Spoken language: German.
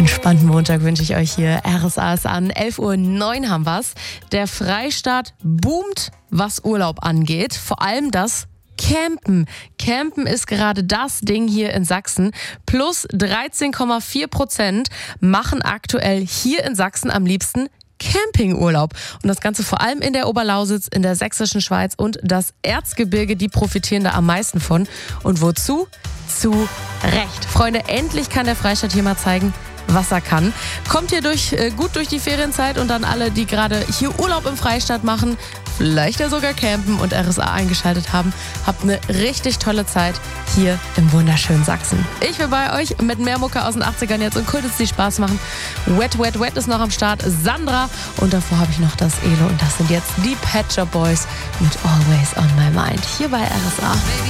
Entspannten Montag wünsche ich euch hier. RSA ist an. 11:09 Uhr haben wir's. Der Freistaat boomt, was Urlaub angeht. Vor allem das Campen. Campen ist gerade das Ding hier in Sachsen. Plus 13,4% machen aktuell hier in Sachsen am liebsten Campingurlaub. Und das Ganze vor allem in der Oberlausitz, in der sächsischen Schweiz und das Erzgebirge, die profitieren da am meisten von. Und wozu? Zu Recht. Freunde, endlich kann der Freistaat hier mal zeigen, was er kann. Kommt hier gut durch die Ferienzeit und dann alle, die gerade hier Urlaub im Freistaat machen, vielleicht ja sogar campen und RSA eingeschaltet haben, habt eine richtig tolle Zeit hier im wunderschönen Sachsen. Ich bin bei euch mit mehr Mucke aus den 80ern jetzt und Kultus, die Spaß machen. Wet, Wet, Wet ist noch am Start. Sandra und davor habe ich noch das Elo und das sind jetzt die Pet Shop Boys mit Always on My Mind hier bei RSA.